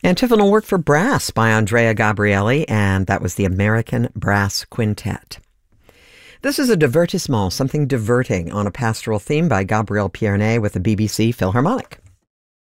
Antiphonal work for brass by Andrea Gabrieli, and that was the American Brass Quintet. This is a divertissement, something diverting, on a pastoral theme by Gabriel Pierné with the BBC Philharmonic.